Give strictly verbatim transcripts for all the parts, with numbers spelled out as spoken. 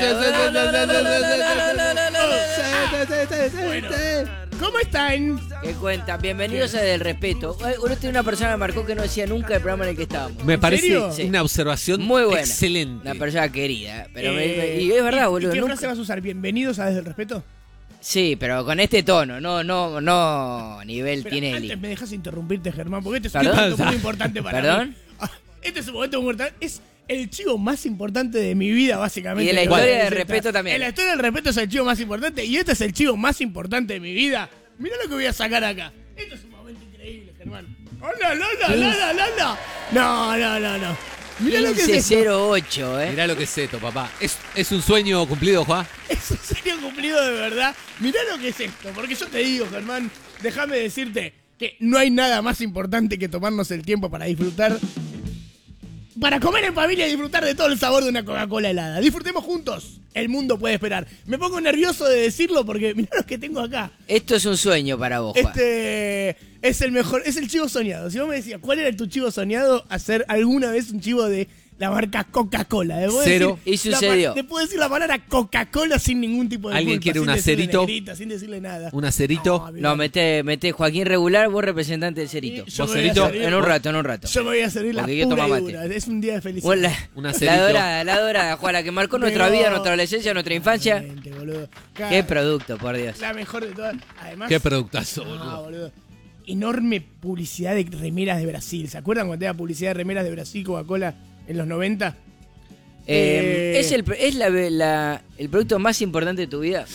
Bueno, ¿cómo están? ¿Qué cuentan? Bienvenidos a Del Respeto. Uno tiene una persona que marcó que no decía nunca el programa en el que estábamos. Me parece serio? Sí. una observación Muy buena. excelente. Una persona querida. Pero me- Eh, me- y es verdad, ¿y- boludo. ¿Y qué nunca- frase vas a usar? ¿Bienvenidos a Desde el Respeto? Sí, pero con este tono, no, no, no nivel Pero Tinelli. antes me dejas interrumpirte, Germán, porque este es ¿Perdón? un momento muy importante para ¿Perdón? mí. Ah, Este es un momento muy importante. Es el chivo más importante de mi vida, básicamente. Y de la que historia voy a del presentar. respeto también. En la historia del respeto es el chivo más importante y este es el chivo más importante de mi vida. Mirá lo que voy a sacar acá. Esto es un momento increíble, Germán. ¡Hola, Lola, Lola, Lola! No, no, no, no. Mirá lo que es quince esto. cero ocho, ¿eh? Mirá lo que es esto, papá. ¿Es, es un sueño cumplido, Juan? Es un sueño cumplido de verdad. Mirá lo que es esto, porque yo te digo, Germán, déjame decirte que no hay nada más importante que tomarnos el tiempo para disfrutar, para comer en familia y disfrutar de todo el sabor de una Coca-Cola helada. Disfrutemos juntos. El mundo puede esperar. Me pongo nervioso de decirlo porque mirá lo que tengo acá. Esto es un sueño para vos, Juan. Este es el mejor, es el chivo soñado. Si vos me decías, ¿cuál era tu chivo soñado? Hacer alguna vez un chivo de la marca Coca-Cola. Te puedo Cero. decir Y la sucedió. pa- Te puedo decir la palabra Coca-Cola sin ningún tipo de ¿Alguien culpa, quiere sin un decirle acerito? negrita, sin decirle nada. ¿Un acerito? No, amigo. No, mete, mete Joaquín regular, vos representante del Cerito. Yo ¿Vos, me voy a Cerito? servir- En un rato, en un rato. Yo me voy a servir la Porque yo pura tomo y mate. dura. Es un día de felicidad. Vos la, Un la acerito. dorada, la dorada, Juan, la que marcó nuestra Pero- vida, nuestra adolescencia, nuestra infancia. Exactamente, boludo. Qué Cada- producto, por Dios. La mejor de todas. Además, Qué productazo, Ah, boludo. boludo. Enorme publicidad de remeras de Brasil. ¿Se acuerdan cuando era publicidad de remeras de Brasil, Coca-Cola, en los noventa? Eh, Eh, ¿Es, el, es la, la- el producto más importante de tu vida?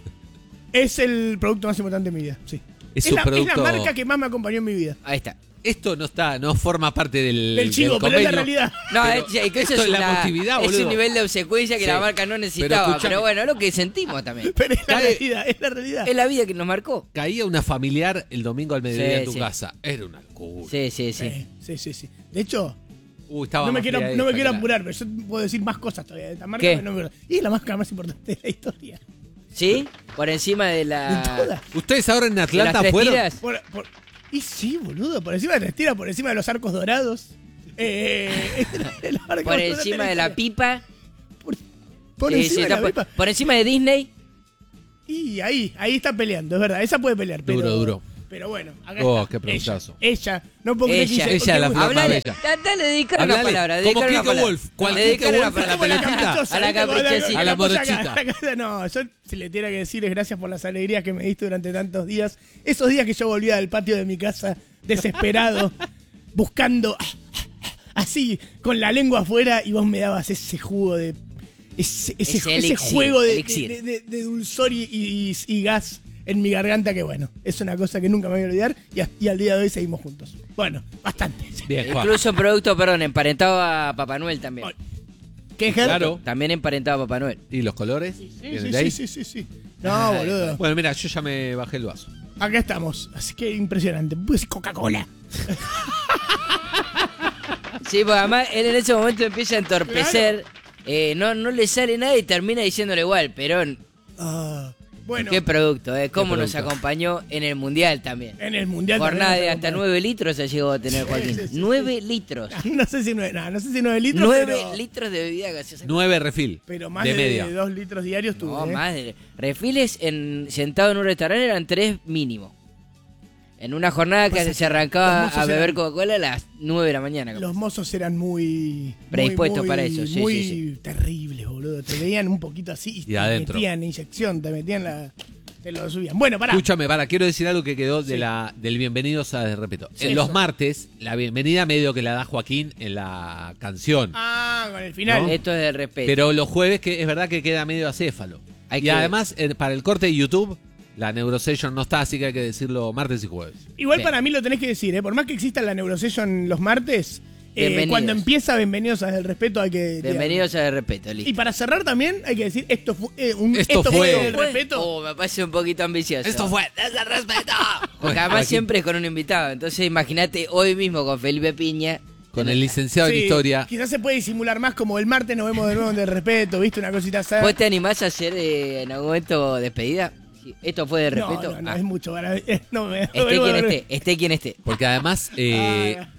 Es el producto más importante de mi vida, sí. Es Es, un la, producto- es la marca que más me acompañó en mi vida. Ahí está. Esto no está, no forma parte del, Del chivo, del pero es la convenio. realidad. No, Pero es, es que eso esto es, es la una- emotividad, es boludo. un nivel de obsecuencia que Sí. la marca no Pero necesitaba. Pero, escúchame. bueno, es lo que sentimos también. Pero es la Cae- realidad, es la realidad. Es la vida que nos marcó. Caía una familiar el domingo al mediodía Sí, en tu sí. casa. Era una locura. Sí, sí, sí. Eh, sí, sí, sí. De hecho, Uy, estaba no me más quiero, fría no me esta quiero que la- apurar, pero yo puedo decir más cosas todavía de esta marca. ¿Qué? pero no me acuerdo. Y es la marca más importante de la historia. ¿Sí? Por encima de la... De todas. ¿Ustedes ahora en de las Atlanta tres fueron? tiras. Por, por- y sí, boludo, por encima de la estira, por encima de los arcos dorados. Eh, el arco Por dorado encima la de la historia. pipa. Por, por Sí, encima sí, de está la por, pipa. por encima de Disney. Y ahí, ahí está peleando, es verdad. Esa puede pelear, pero. Duro, duro. Pero bueno, acá Oh, está. qué productazo. Ella, ella, no puedo creer que Ella, hice- ella que- la flor más Hablale, bella. da- dale, dedicar una Hablale, palabra. como Dedicar una Kike palabra. Wolf, cual Dedicar Kike una Wolf a la palabra. Como la pelotita. caprichosa, A la ¿viste? Como caprichosita. A la cosa acá, morochita. acá, No, yo si le tuviera que decir es gracias por las alegrías que me diste durante tantos días. Esos días que yo volvía del patio de mi casa desesperado, buscando así, con la lengua afuera, y vos me dabas ese jugo de. Ese, ese, Ese ese elixir, juego de, elixir. de- de- de dulzor y, y- y gas en mi garganta, que bueno, es una cosa que nunca me voy a olvidar, y, a- y al día de hoy seguimos juntos. Bueno, bastante. Bien, Juan. Incluso producto, perdón, emparentado a Papá Noel también. ¿Qué, Ger? Claro. También emparentado a Papá Noel. ¿Y los colores? Sí, ¿Vienen sí, de ahí? sí, sí, sí, sí. No, boludo. Bueno, mira, yo ya me bajé el vaso. Acá estamos. Así que impresionante. Pues Coca-Cola. Sí, porque además él en ese momento empieza a entorpecer. Eh, no, no le sale nada y termina diciéndole igual. Perón, Ah, bueno, qué producto, eh. Cómo Qué nos producto. acompañó en el Mundial también. en el Mundial... Jornada también de nos hasta acompañó. nueve litros se llegó a tener Joaquín. sí, sí, nueve litros. No sé si nueve, no, no sé si nueve litros, nueve pero, litros de bebida gaseosa. Nueve refil. pero más de de, media. dos litros diarios tuve. No, ¿eh? más de... Refiles en, sentado en un restaurante eran tres mínimo. En una jornada que Pasa se que arrancaba los mozos a beber eran- Coca-Cola a las nueve de la mañana. Los mozos eran muy... Predispuestos muy, para eso, sí, Muy sí, terribles, boludo. Te veían un poquito así y, Y te adentro. metían inyección, te metían la... Te lo subían. Bueno, pará. Escúchame, para, quiero decir algo que quedó de Sí. la, del Bienvenidos a De Respeto. Sí, en eso. los martes, la bienvenida medio que la da Joaquín en la canción. Ah, con el final. ¿No? Esto es de respeto. Pero los jueves que es verdad que queda medio acéfalo. Hay y que- además, eh, para el corte de YouTube, la Neurosession no está, así que hay que decirlo martes y jueves. Igual Bien. para mí lo tenés que decir, ¿eh? Por más que exista la Neurosession los martes, eh, Bienvenidos. cuando empieza Bienvenidos a Desde el Respeto hay que... Bienvenidos a de respeto, Y listo. para cerrar también hay que decir, esto fue eh, un Esto fue- Desde el Respeto. Oh, me parece un poquito ambicioso. Esto fue Desde el Respeto. Porque además Joaquín, siempre es con un invitado. Entonces imagínate hoy mismo con Felipe Piña. con el licenciado en Sí, Historia. Quizás se puede disimular más como el martes nos vemos de nuevo en Desde el Respeto, ¿viste? Una cosita así. ¿Vos te animás a hacer eh, en algún momento despedida? Sí, ¿esto fue de No, respeto? no, no, Ah, es mucho para... eh, no me... esté quien esté, esté quien esté. Porque además, eh, Ah.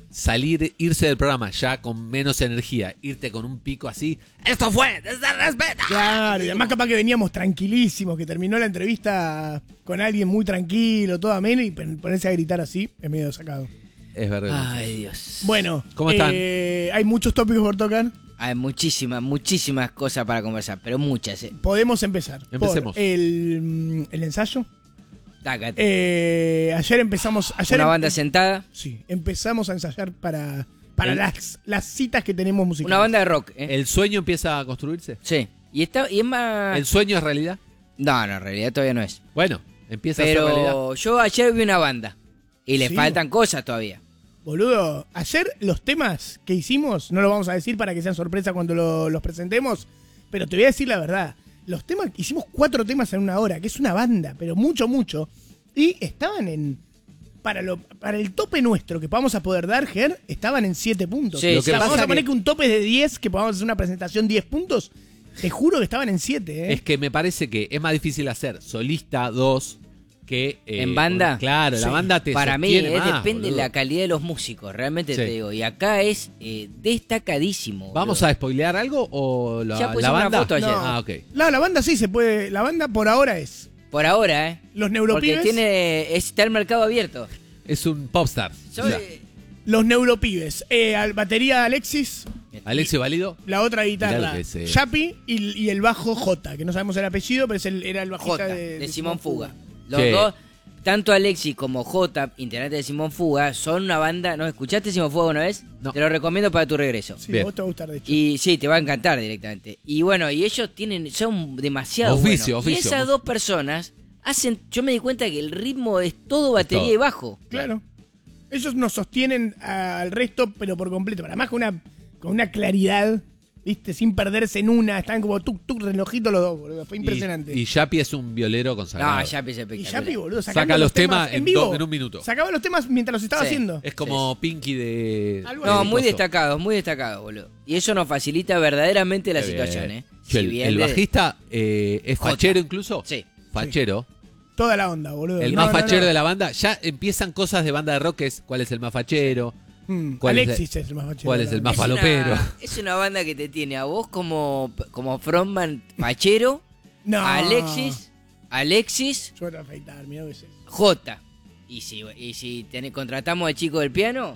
salir, irse del programa ya con menos energía, irte con un pico así. ¡Esto fue! ¡Desde el respeto! Claro, y además capaz que veníamos tranquilísimos, que terminó la entrevista con alguien muy tranquilo, todo ameno, y ponerse a gritar así es medio sacado. Es verdad. Ay, Dios. Bueno, ¿Cómo están? eh, hay muchos tópicos por tocar. Hay muchísimas, muchísimas cosas para conversar, pero muchas, ¿eh? Podemos empezar. Empecemos. Por el, mm, el ensayo. Tácate. Eh, ayer empezamos. Ayer Una em- banda sentada, Sí, empezamos a ensayar para, para El- las, las citas que tenemos musicales. una banda de rock, ¿eh? ¿El sueño empieza a construirse? Sí. Y, está, y es más... ¿El sueño es realidad? No, no, en realidad todavía no es. Bueno, empieza a ser realidad. Pero yo ayer vi una banda y le Sí. faltan cosas todavía. Boludo, ayer los temas que hicimos, no los vamos a decir para que sean sorpresa cuando lo- los presentemos, pero te voy a decir la verdad. Los temas, hicimos cuatro temas en una hora, que es una banda, pero mucho, mucho. Y estaban en. Para lo para el tope nuestro que vamos a poder dar, Ger, estaban en siete puntos. Sí, o sea, sí. vamos pasa a poner que- que un tope es de diez, que podamos hacer una presentación diez puntos. Te juro que estaban en siete, ¿eh? Es que me parece que es más difícil hacer solista dos que... eh, ¿En banda? un- claro, Sí. la banda te Para mí sostiene eh, más, depende de boludo. la calidad de los músicos, realmente Sí. te digo. Y acá es eh, destacadísimo. ¿Vamos boludo. a spoilear algo o la, Ya la pusimos una banda? foto ayer. No. Ah, ok. La, la banda sí se puede. La banda por ahora es Por ahora, ¿eh? los Porque neuropibes. tiene, está el mercado abierto. Es un popstar. Yo, O sea, eh, Los neuropibes. Eh, al- batería Alexis, Alexio Válido. la otra Mirá guitarra lo que es, eh. Yapi y, y el bajo J, que no sabemos el apellido, pero es el, era el bajista J, de, de, Simón Fuga. Los Sí. dos, tanto Alexis como J, integrante de Simón Fuga, son una banda. ¿No escuchaste Simón Fuga una vez? No. Te lo recomiendo para tu regreso. Sí, Bien. a vos te va a gustar, de hecho. Y sí, te va a encantar directamente. Y bueno, y ellos tienen, son demasiado Oficio, buenos. Y oficio. esas dos personas hacen, yo me di cuenta que el ritmo es todo batería todo. y bajo. Claro. Ellos nos sostienen al resto, pero por completo. Pero además con una, con una claridad, ¿viste? Sin perderse en una. Están como tuk tuk relojito los dos, boludo. Fue impresionante. Y, y Yapi es un violero consagrado. No, ya empieza Y espectacular. Yapi, boludo, sacando Saca los temas en, en vivo. do- en un minuto. Sacaba los temas mientras los estaba Sí. haciendo. Es como Pinky de... Algo No, así. muy Coso. destacados, muy destacados, boludo. Y eso nos facilita verdaderamente la Qué situación, bien. ¿eh? Che, el, el de- bajista eh, es Jota. fachero incluso. Sí. Fachero. Toda la onda, boludo. El No, más no, fachero no. de la banda. Ya empiezan cosas de banda de rock, que es cuál es el más fachero, Mm, ¿Cuál es Alexis es el más fachero. cuál es el más Es una- falopero. Es una banda que te tiene a vos como, como frontman fachero, No. a Alexis, Alexis, Yo voy a afeitar, mira qué es eso. J. Y si, y si ten- contratamos al chico del piano,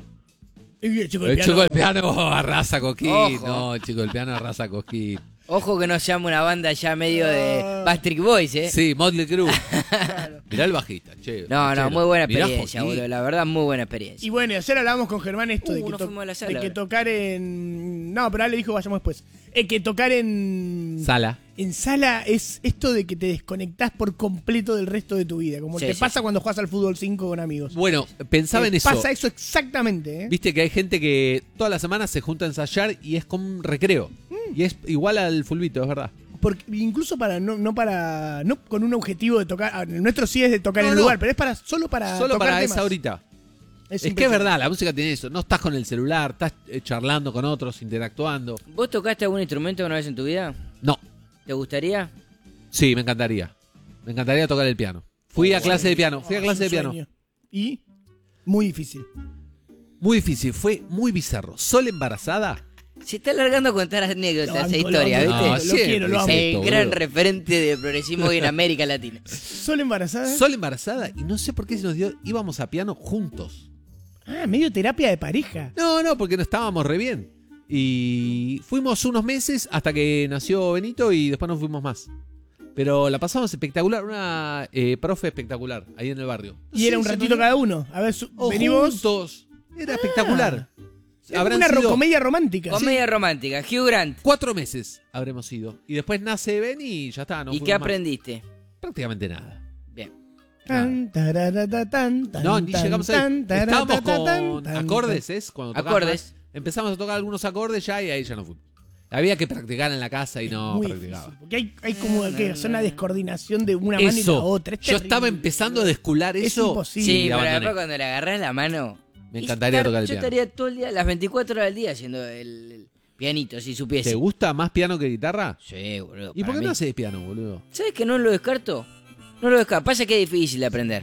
Y el chico El del chico piano. del piano arrasa Coquín. Ojo. No, el chico del piano arrasa Coquín. ojo que no se llama una banda ya medio de No. Backstreet Boys, ¿eh? Sí, Motley Crue. Mirá el bajista, che. No, no, fachero. muy buena Mirá experiencia, Joaquín. boludo. La verdad, muy buena experiencia. Y bueno, y ayer hablábamos con Germán esto Uh, de, que no to- fuimos a la sala de que ahora. tocar en... No, pero Ale dijo vayamos después. Eh, que tocar en... Sala. En sala es esto de que te desconectás por completo del resto de tu vida. Como Sí, te sí, pasa sí. cuando juegas al fútbol cinco con amigos. Bueno, pensaba Te en eso. Pasa eso exactamente, ¿eh? Viste que hay gente que toda la semana se junta a ensayar y es como un recreo. Mm. Y es igual al fulbito, es verdad. Porque incluso para no, no para no con un objetivo de tocar, ah, el nuestro sí es de tocar No, en el no. lugar, pero es para solo para Solo tocar para temas. esa horita. Es, que es impresionante. verdad, la música tiene eso. No estás con el celular, estás eh, charlando con otros, interactuando. ¿Vos tocaste algún instrumento una vez en tu vida? No. ¿Te gustaría? Sí, me encantaría. Me encantaría tocar el piano. Fui a clase de piano, fui a Oh, clase de es un piano. sueño. Y muy difícil. Muy difícil, fue muy bizarro. Sol embarazada. Se está alargando a contar anécdotas Lo esa banco, historia, lo ¿viste? banco, No, lo siempre quiero, lo amo. dice El esto, gran boludo. referente de progresismo hoy en América Latina. ¿Sol embarazada? Sol embarazada y no sé por qué se nos dio, íbamos a piano juntos. Ah, medio terapia de pareja. No, no, porque no estábamos re bien. Y fuimos unos meses hasta que nació Benito y después no fuimos más. Pero la pasamos espectacular, una eh, profe espectacular, ahí en el barrio. Y era un Sí, se ratito nos dio- cada uno. A ver, su, O vení vos. juntos. Era espectacular. Es Habrán una ro- sido comedia romántica. Comedia romántica, Hugh Grant. cuatro meses habremos ido. Y después nace Ben y ya está. No ¿Y fuimos qué más. aprendiste? Prácticamente nada. Bien. Tan, tararata, tan, tan, No, ni tan, llegamos a tan, Estábamos tararata, tan, con tan, acordes, ¿es? Cuando tocamos Acordes. más. Empezamos a tocar algunos acordes ya y ahí ya no fuimos. Había que practicar en la casa y no Muy practicaba. difícil, porque hay, hay como que hacer una descoordinación de una mano y la Eso. otra. Es Yo estaba terrible. empezando a descular Es eso. imposible. Sí, y pero abandoné. después cuando le agarrás la mano... Me y encantaría estar- tocar el Yo piano. estaría todo el día, las veinticuatro horas del día haciendo el, el pianito, si supiese. ¿Te gusta más piano que guitarra? Sí, boludo. ¿Y para por qué mí. no haces piano, boludo? ¿Sabes que no lo descarto? No lo descarto. Pasa que es difícil de aprender.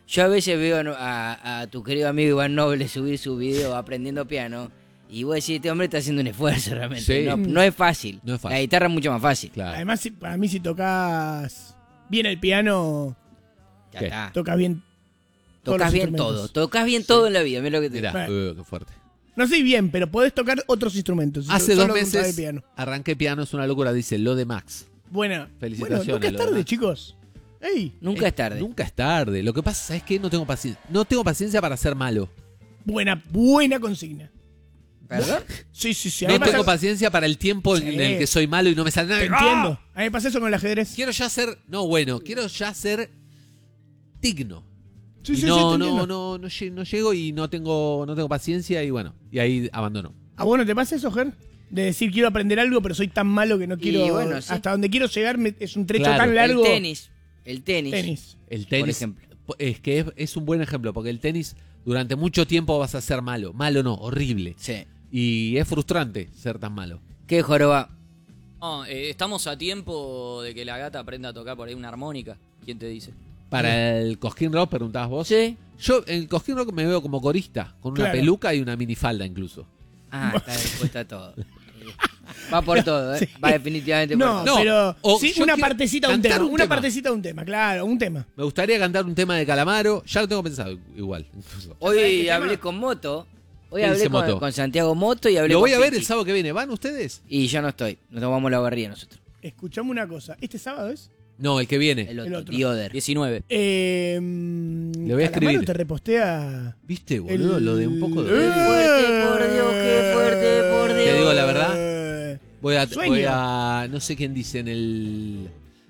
Yo a veces veo ¿no? a, a tu querido amigo Iván Noble subir su video aprendiendo piano y vos decís, este hombre está haciendo un esfuerzo realmente. Sí. No, no es fácil. No es fácil. La guitarra es mucho más fácil. Claro. Además, si- para mí si tocas bien el piano, Ya ¿Qué? está. tocas bien todos Tocas los bien instrumentos. todo. Tocas bien todo en la vida. Mira lo que te Mirá, Bueno. uh, qué fuerte. No sé bien, pero podés tocar otros instrumentos. Hace solo dos con tocar el meses piano. arranqué piano, es una locura, dice lo de Max. Buena. Felicitaciones, Bueno, nunca es lo tarde, demás. chicos. Ey, Nunca Eh, es tarde. Nunca es tarde. Lo que pasa es que no tengo paciencia. No tengo paciencia para ser malo. buena, buena consigna. ¿Perdón? Sí, sí, sí. A mí No me tengo pasa- paciencia para el tiempo en Sí. el que soy malo y no me sale nada. Te ¡Ah! entiendo. A mí me pasa eso con el ajedrez. Quiero ya ser. No, bueno, quiero ya ser digno. Sí, y sí, sí, no, te no, entiendo. no, no, lle- no llego y no tengo, no tengo paciencia y bueno, y ahí abandono. ¿A vos no te pasa eso, Ger? De decir quiero aprender algo, pero soy tan malo que no quiero. bueno, sí. Hasta donde quiero llegar me- es un trecho Claro. tan largo. El tenis. El tenis. Tenis. El tenis. Por ejemplo. Es que es, es un buen ejemplo, porque el tenis durante mucho tiempo vas a ser malo. Malo no, horrible. Sí. Y es frustrante ser tan malo. ¿Qué joroba? No, eh, estamos a tiempo de que la gata aprenda a tocar por ahí una armónica. ¿Quién te dice? Para el Cosquín Rock, preguntabas vos. Sí. Yo en el Cosquín Rock me veo como corista, con una Claro. peluca y una minifalda incluso. Ah, está dispuesta a todo. Va por todo, ¿eh? Sí. Va definitivamente por No, todo. No, pero o sí, yo una quiero partecita de un cantar tema. un Una tema. partecita de un tema, claro, un tema. Me gustaría cantar un tema de Calamaro, ya lo tengo pensado igual. incluso. Hoy ¿Sabés qué hablé tema? con Moto. Hoy ¿Qué hablé dice con, Moto? con Santiago Moto y hablé Lo con voy a ver Pinky. el sábado que viene. ¿Van ustedes? Y yo no estoy. Nos tomamos la barría nosotros. Escuchame una cosa. ¿Este sábado es? No, el que viene. El otro, El otro. The Other. diecinueve. Eh, Le voy a Calamaro escribir. te repostea. ¿Viste, boludo? el- Lo de un poco de... Eh. fuerte, por Dios, qué fuerte, por Dios. Te digo la verdad. Eh, Voy a, Sueño. voy a... No sé quién dice en el...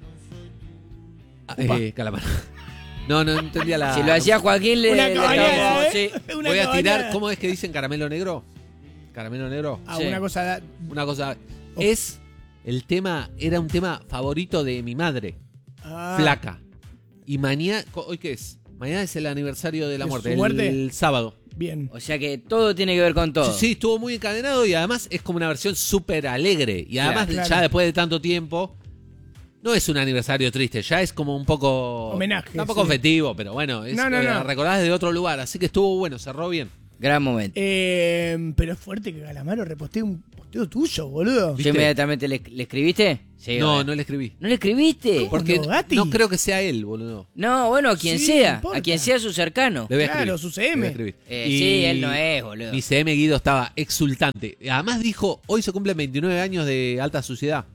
Ah, Upa. Eh, Calamaro. No, no entendía la... Si lo hacía Joaquín, le, Una le cabañera, estábamos- ¿eh? sí. Una Voy a tirar... cabañera. ¿Cómo es que dicen caramelo negro? Caramelo negro. Ah, Sí. una cosa. da- Una cosa... Oh. Es... El tema... Era un tema favorito de mi madre. Ah, Flaca. Y mañana... ¿Hoy qué es? Mañana es el aniversario de la ¿De muerte. su muerte? El sábado. Bien. O sea que todo tiene que ver con todo. Sí, sí, estuvo muy encadenado y además es como una versión súper alegre. Y además, Claro. ya después de tanto tiempo, no es un aniversario triste, ya es como un poco. Homenaje, Tampoco sí. festivo, pero bueno, es, No, no, eh, no. recordás desde otro lugar. Así que estuvo bueno, cerró bien. Gran momento. Eh, pero es fuerte que Calamaro repostee un posteo tuyo, boludo. ¿Viste? ¿Yo inmediatamente le, le escribiste? Sí, no, bueno. no le escribí. ¿No le escribiste? Porque no, Gati? no creo que sea él, boludo. No, bueno, a quien Sí, sea. no importa. A quien sea su cercano. Le voy a Claro, escribir. su C Le voy M. a escribir. Eh, Y sí, él no es, boludo. Mi C M Guido estaba exultante. Además dijo, hoy se cumplen veintinueve años de Alta Suciedad.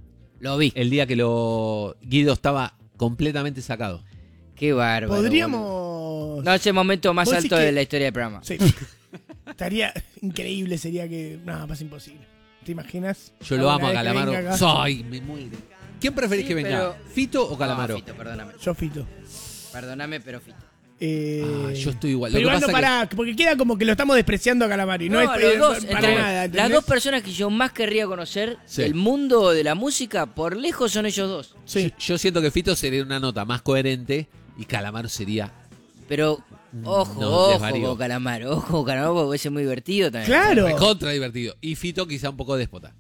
Lo vi. El día que lo Guido estaba completamente sacado. Qué bárbaro. boludo. Podríamos. No, es el momento más Vos decís alto de que- la historia del programa. Sí. Estaría increíble, sería que. No, más imposible. ¿Te imaginas? Yo lo amo a Alguna vez que Calamaro. venga acá. Ay, me muero. ¿Quién preferís Sí, que venga? pero- ¿Fito o Calamaro? No, Fito, perdóname. Yo fito. Perdóname, pero Fito. Eh, Ah, yo estoy igual. Lo Pero que igual no pasa que- pará, porque queda como que lo estamos despreciando a Calamaro. Y no, No, es los eh, dos, para entre nada. las ¿entendés? dos personas que yo más querría conocer Sí. del mundo de la música, por lejos son ellos dos. Sí. Yo, yo siento que Fito sería una nota más coherente y Calamaro sería. Pero, ojo, No, ojo desvarío. con Calamaro, ojo con Calamaro, porque puede ser muy divertido también. Claro. Contra divertido. Y Fito quizá un poco déspota.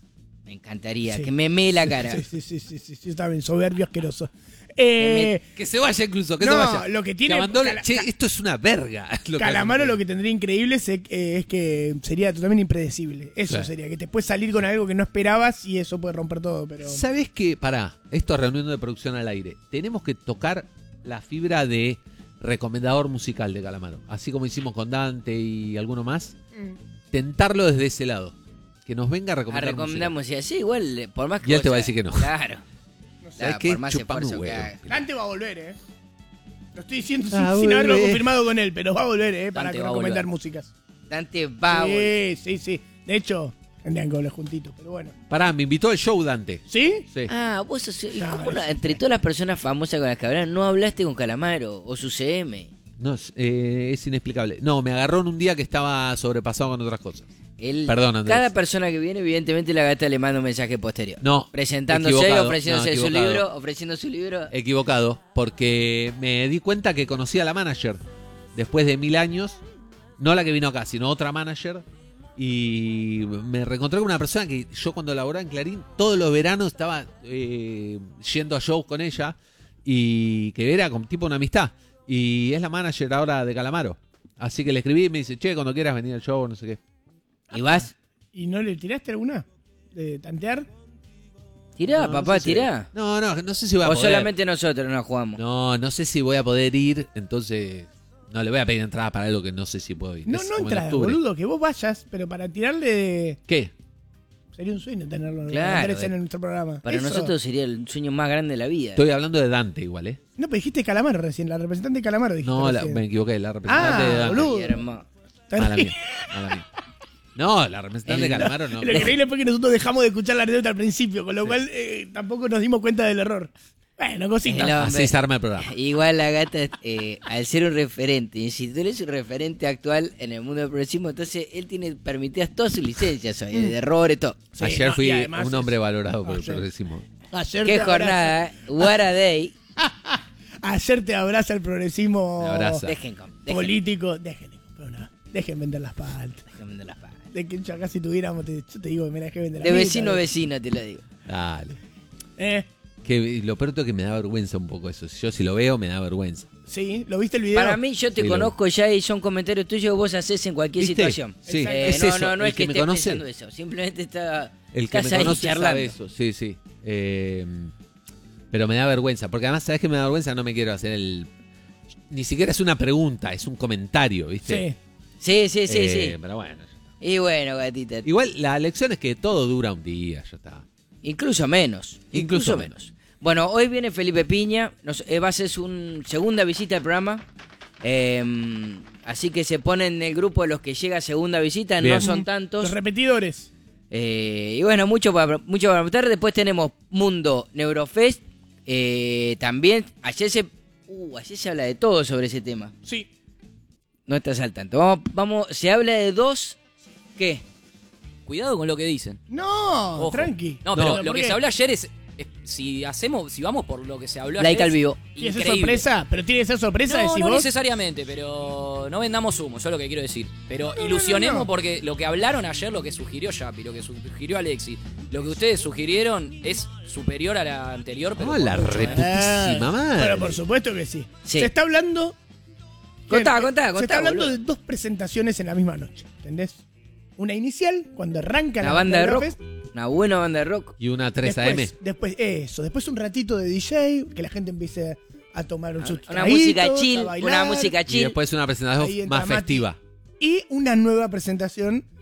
Me encantaría, Sí. que me mee la cara. Sí, sí, sí, sí, sí, sí, está bien, soberbio, asqueroso. Eh, Que se vaya incluso, que No, se vaya. lo que tiene- abandone. Cala- Che, Ca- esto es una verga. lo que Calamaro hace. lo que tendría increíble es, eh, es que sería totalmente impredecible. Eso Sí. sería, que te puedes salir con algo que no esperabas y eso puede romper todo. Pero ¿Sabés qué? Pará, esto es reunión de producción al aire. Tenemos que tocar la fibra de recomendador musical de Calamaro. Así como hicimos con Dante y alguno más. Tentarlo desde ese lado. Que nos venga a A recomendar recomendar música. música. Sí, igual, eh, por más que. Y él vos te va a seas- decir que no. Claro. ¿Sabés Claro, qué? por más Chupame esfuerzo un que huevo. haga. Dante va a volver, ¿eh? Lo estoy diciendo sin, Ah, sin haberlo volver. confirmado con él, pero va a volver, ¿eh? Para Dante va a recomendar volver. músicas. Dante va. boludo. Sí, sí, sí. De hecho, tendrían que volver juntitos, pero bueno. Pará, me invitó al show Dante. ¿Sí? Sí. Ah, vos sos. ¿y No, cómo no- eso- entre todas las personas famosas con las que hablan, no hablaste con Calamaro o su C M? No, es, eh, es inexplicable. No, me agarró en un día que estaba sobrepasado con otras cosas. Él, Perdón, Andrés. Cada persona que viene, evidentemente, la gata le manda un mensaje posterior. No. Presentándose, equivocado, ofreciéndose no, su equivocado. libro, ofreciendo su libro. Equivocado, porque me di cuenta que conocí a la manager después de mil años. No la que vino acá, sino otra manager. Y me reencontré con una persona que yo cuando laboraba en Clarín, todos los veranos estaba eh, yendo a shows con ella. Y que era como tipo una amistad. Y es la manager ahora de Calamaro. Así que le escribí y me dice, che, cuando quieras venir al show, no sé qué. ¿Y vas? ¿Y no le tiraste alguna? ¿De tantear? Tirá, No, papá, no sé si- tirá. No, no, no sé si voy a O poder. solamente nosotros nos jugamos. No, no sé si voy a poder ir, entonces no le voy a pedir entrada para algo que no sé si puedo ir. No, Es no como en entrada, octubre. boludo, que vos vayas, pero para tirarle... ¿Qué? Sería un sueño tenerlo Claro, Andrés, en eh. nuestro programa. Para Eso. nosotros sería el sueño más grande de la vida. Estoy hablando de Dante igual, ¿eh? No, pero dijiste Calamaro recién, la representante de Calamaro dijiste No, la- recién. me equivoqué, la representante Ah, de Dante. boludo. Ay, hermano. Mala mía, mala mía. No, la representante de Calamaro no. Lo increíble fue que nosotros dejamos de escuchar la anécdota al principio, con lo cual eh, tampoco nos dimos cuenta del error. Bueno, cosita. El Así hombre. se arma el programa. Igual la gata, eh, al ser un referente, y si tú eres un referente actual en el mundo del progresismo, entonces él tiene permitidas todas sus licencias, hoy, de errores, todo. Sí, Ayer no, fui y además un es- hombre valorado por el Ayer. progresismo. Ayer Qué te abraza- jornada, ¿eh? What a day. Ayer te abraza el progresismo Me abraza. Dejen, com- dejen, político. Dejen, de comprar una- dejen vender las paltas. dejen de las patas. De que ya casi tuviéramos, te, yo te digo que me la dejé vender. De a mí, vecino a tal vez. vecino, te lo digo. Dale. Eh, Que lo peor es que me da vergüenza un poco eso. Yo si lo veo me da vergüenza. sí, ¿lo viste el video? Para mí, yo te Sí, lo- conozco ya y son comentarios tuyos que vos haces en cualquier ¿Viste? situación. Sí, Eh, es no, eso. no, no El es que, me estés conoce, pensando eso. Simplemente está, el que me estás ahí conoce charlando. sabe eso. Sí, sí. Eh, pero me da vergüenza. Porque además, ¿sabes que me da vergüenza? No me quiero hacer el... Ni siquiera es una pregunta, es un comentario, ¿viste? Sí. Sí, sí, sí, Eh, sí. Pero bueno, ya está. Y bueno, gatita. Igual la lección es que todo dura un día, ya está. Incluso menos. Incluso Incluso menos. Bueno, hoy viene Felipe Piña. Nos, eh, va a ser su segunda visita al programa. Eh, así que se pone en el grupo de los que llega segunda visita. Bien. No son Los tantos. repetidores. Eh, y bueno, mucho para, mucho para preguntar. Después tenemos Mundo Neurofest. Eh, también, ayer se, uh, ayer se habla de todo sobre ese tema. Sí. No estás al tanto. Vamos, vamos, se habla de dos. ¿Qué? Cuidado con lo que dicen. No, Ojo. tranqui. No, pero ¿por lo que qué? se habló ayer es, es- si hacemos, si vamos por lo que se habló Like ayer. al vivo. ¿Tiene que ser increíble. sorpresa? ¿Pero tiene que ser sorpresa? No, decís no vos? necesariamente, pero no vendamos humo, eso es lo que quiero decir. Pero no, ilusionemos no, no. porque lo que hablaron ayer, lo que sugirió Yapi, lo que sugirió Alexis, lo que ustedes sugirieron es superior a la anterior, pero No, por la mucho, ¿eh? reputísima Ah, madre. Bueno, por supuesto que sí. Sí. Se está hablando... Contá, Eh, contá, Se contá, está hablando boludo. de dos presentaciones en la misma noche, ¿entendés? Una inicial, cuando arranca Una la banda de rock. Fest, Una buena banda de rock. Y una tres A M. Después, después, eso, después un ratito de D J, que la gente empiece a tomar un sus Una música traguitos, chill. a Una bailar, música Y chill. después una Ahí presentación entra más Mati. festiva. Y una nueva presentación